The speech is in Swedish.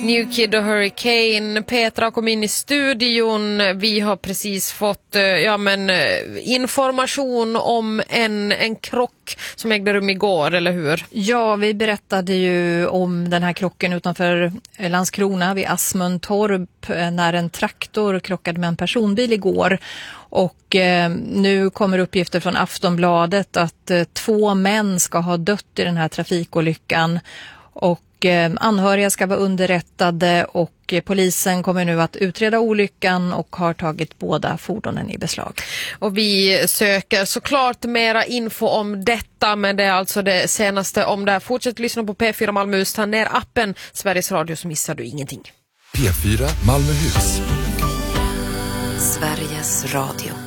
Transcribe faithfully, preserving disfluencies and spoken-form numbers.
New Kid och Hurricane. Petra kom in i studion. Vi har precis fått ja, men, information om en, en krock som ägde rum igår, eller hur? Ja, vi berättade ju om den här krocken utanför Landskrona vid Asmundtorp när en traktor krockade med en personbil igår. Och eh, nu kommer uppgifter från Aftonbladet att eh, två män ska ha dött i den här trafikolyckan. Och eh, anhöriga ska vara underrättade och eh, polisen kommer nu att utreda olyckan och har tagit båda fordonen i beslag. Och vi söker såklart mera info om detta, men det är alltså det senaste om det här. Fortsätt lyssna på P fyra Malmöhus, ta ner appen Sveriges Radio så missar du ingenting. P fyra Malmöhus. Sveriges Radio.